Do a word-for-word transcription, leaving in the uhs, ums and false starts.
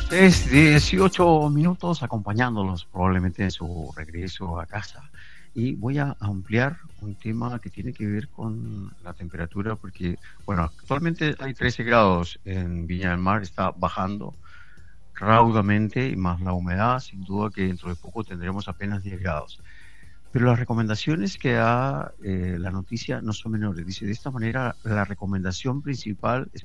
Es dieciocho minutos acompañándolos probablemente en su regreso a casa. Y voy a ampliar un tema que tiene que ver con la temperatura, porque, bueno, actualmente hay trece grados en Viña del Mar, está bajando raudamente y más la humedad, sin duda que dentro de poco tendremos apenas diez grados. Pero las recomendaciones que da eh, la noticia no son menores. Dice, de esta manera, la recomendación principal es